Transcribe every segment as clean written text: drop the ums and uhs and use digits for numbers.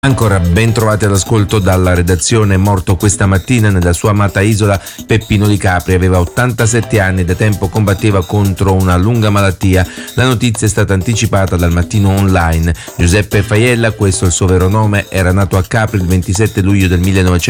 Ancora ben trovati all'ascolto dalla redazione. Morto questa mattina nella sua amata isola Peppino Di Capri, aveva 87 anni e da tempo combatteva contro una lunga malattia. La notizia è stata anticipata dal Mattino Online. Giuseppe Faiella, questo è il suo vero nome, era nato a Capri il 27 luglio del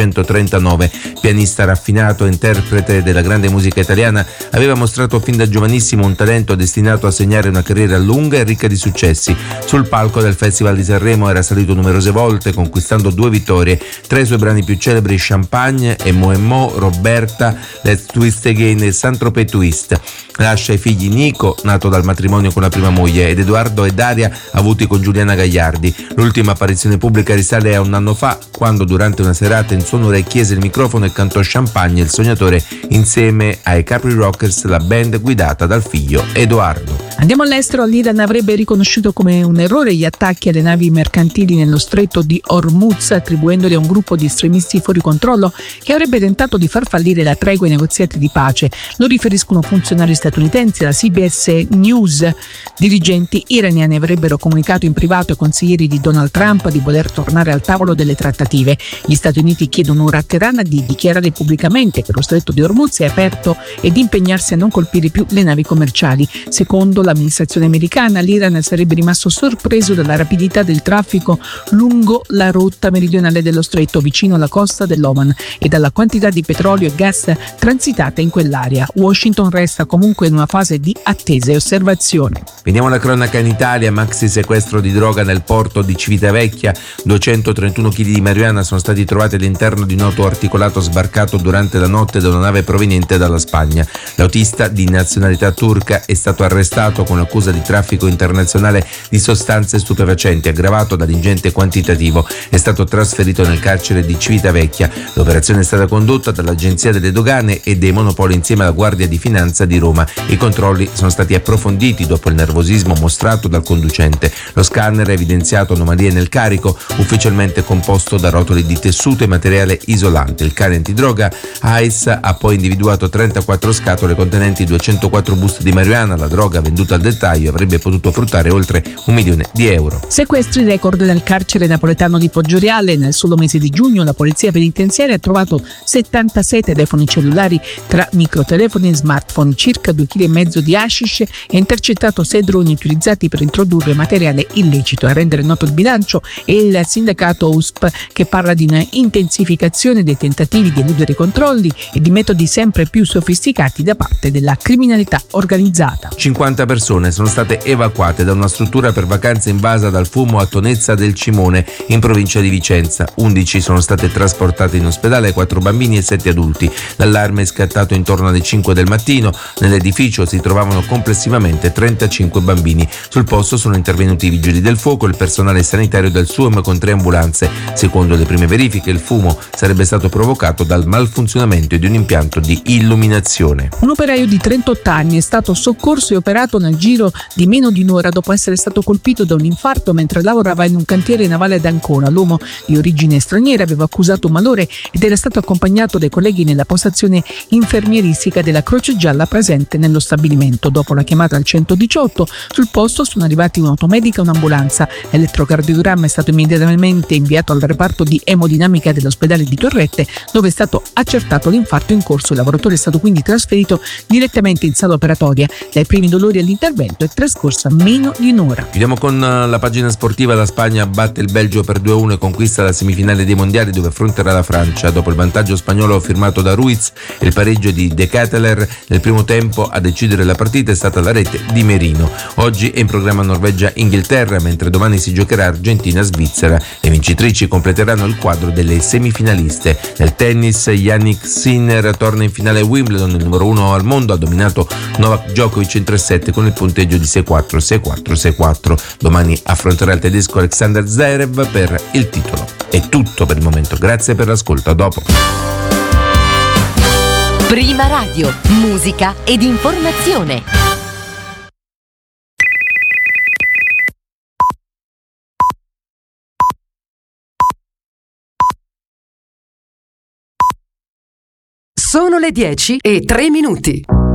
1939. Pianista raffinato, interprete della grande musica italiana, aveva mostrato fin da giovanissimo un talento destinato a segnare una carriera lunga e ricca di successi. Sul palco del Festival di Sanremo era salito numerose volte, conquistando 2 vittorie. Tra i suoi brani più celebri Champagne e Mo, Roberta, Let's Twist Again e Saint-Tropez Twist. Lascia i figli Nico, nato dal matrimonio con la prima moglie, ed Edoardo e Daria, avuti con Giuliana Gagliardi. L'ultima apparizione pubblica risale a un anno fa, quando durante una serata in suo onore chiese il microfono e cantò Champagne, il sognatore, insieme ai Capri Rockers, la band guidata dal figlio Edoardo. Andiamo all'estero. L'Iran avrebbe riconosciuto come un errore gli attacchi alle navi mercantili nello stretto di Hormuz, attribuendoli a un gruppo di estremisti fuori controllo che avrebbe tentato di far fallire la tregua e i negoziati di pace. Lo riferiscono funzionari statunitensi alla CBS News. Dirigenti iraniani avrebbero comunicato in privato ai consiglieri di Donald Trump di voler tornare al tavolo delle trattative. Gli Stati Uniti chiedono ora a Teheran di dichiarare pubblicamente che lo stretto di Hormuz è aperto e di impegnarsi a non colpire più le navi commerciali. Secondo l'amministrazione americana, l'Iran sarebbe rimasto sorpreso dalla rapidità del traffico lungo la rotta meridionale dello stretto, vicino alla costa dell'Oman, e dalla quantità di petrolio e gas transitate in quell'area. Washington resta comunque in una fase di attesa e osservazione. Veniamo alla cronaca in Italia. Maxi sequestro di droga nel porto di Civitavecchia. 231 kg di marijuana sono stati trovati all'interno di un autoarticolato sbarcato durante la notte da una nave proveniente dalla Spagna. L'autista, di nazionalità turca, è stato arrestato con l'accusa di traffico internazionale di sostanze stupefacenti aggravato dall'ingente quantitativo. È stato trasferito nel carcere di Civitavecchia. L'operazione è stata condotta dall'Agenzia delle Dogane e dei Monopoli insieme alla Guardia di Finanza di Roma. I controlli sono stati approfonditi dopo il nervosismo mostrato dal conducente. Lo scanner ha evidenziato anomalie nel carico, ufficialmente composto da rotoli di tessuto e materiale isolante. Il cane antidroga AIS ha poi individuato 34 scatole contenenti 204 buste di marijuana. La droga venduta al dettaglio avrebbe potuto fruttare oltre €1 milione. Sequestri record nel carcere napoletano di Poggioreale. Nel solo mese di giugno la polizia penitenziaria ha trovato 76 telefoni cellulari tra microtelefoni e smartphone, circa 2,5 kg di hashish e intercettato 6 droni utilizzati per introdurre materiale illecito. A rendere noto il bilancio è il sindacato USP, che parla di una intensificazione dei tentativi di eludere i controlli e di metodi sempre più sofisticati da parte della criminalità organizzata. 50 persone sono state evacuate da una struttura per vacanze invasa dal fumo a Tonezza del Cimone, in provincia di Vicenza. 11 sono state trasportate in ospedale, 4 bambini e 7 adulti. L'allarme è scattato intorno alle 5 del mattino. Nell'edificio si trovavano complessivamente 35 bambini. Sul posto sono intervenuti i vigili del fuoco e il personale sanitario del SUAM con 3 ambulanze. Secondo le prime verifiche, il fumo sarebbe stato provocato dal malfunzionamento di un impianto di illuminazione. Un operaio di 38 anni è stato soccorso e operato nel giro di meno di un'ora dopo essere stato colpito da un infarto mentre lavorava in un cantiere navale ad Ancona. L'uomo, di origine straniera, aveva accusato malore ed era stato accompagnato dai colleghi nella postazione infermieristica della Croce Gialla presente nello stabilimento. Dopo la chiamata al 118, sul posto sono arrivati un'automedica e un'ambulanza. L'elettrocardiogramma è stato immediatamente inviato al reparto di emodinamica dell'ospedale di Torrette, dove è stato accertato l'infarto in corso. Il lavoratore è stato quindi trasferito direttamente in sala operatoria. Dai primi dolori all'intervento è trascorsa meno di un'ora. Chiudiamo con la pagina sportiva. La Spagna batte il Belgio per 2-1 e conquista la semifinale dei mondiali, dove affronterà la Francia. Dopo il vantaggio spagnolo firmato da Ruiz e il pareggio di De Ketelaere nel primo tempo, a decidere la partita è stata la rete di Merino. Oggi è in programma Norvegia-Inghilterra, mentre domani si giocherà Argentina-Svizzera. Le vincitrici completeranno il quadro delle semifinaliste. Nel tennis, Yannick Sinner torna in finale a Wimbledon. Il numero 1 al mondo ha dominato Novak Djokovic in 3-7 con il punteggio di 6-4, 6-4, 6-4. Domani affronterà il tedesco Alexander Zverev per il titolo. È tutto per il momento, grazie per l'ascolto, a dopo. Prima Radio, musica ed informazione. Sono le 10:03.